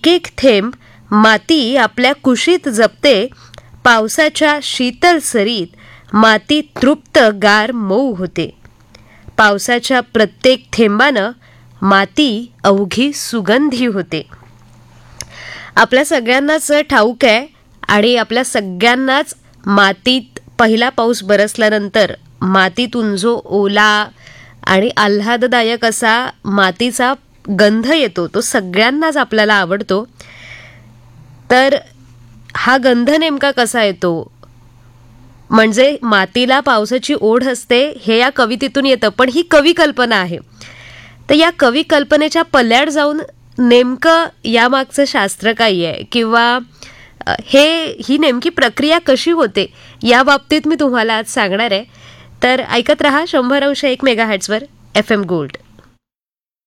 एक एक थेंब माती आपल्या कुशीत जपते. पावसाच्या शीतल सरीत माती तृप्त गार मऊ होते. पावसाच्या प्रत्येक थेंबानं माती अवघी सुगंधी होते. आपल्या सगळ्यांनाच ठाऊक आहे आणि आपल्या सगळ्यांनाच मातीत पहिला पाऊस बरसल्यानंतर मातीतून जो ओला आणि आल्हाददायक असा मातीचा गंध येतो तो सगळ्यांनाच आपल्याला आवडतो. तर हा गंध नेमका कसा येतो, म्हणजे मातीला पावसाची ओढ असते हे या कवितेतून येतं, पण ही कवी कल्पना आहे. तर या कवी कल्पनेच्या पल्याड जाऊन नेमकं यामागचं शास्त्र काय आहे किंवा ही नेमकी प्रक्रिया कशी होते या बाबतीत मी तुम्हाला आज सांगणार आहे. तर ऐकत रहा 100.1 मेगाहर्ट्झवर FM गोल्ड.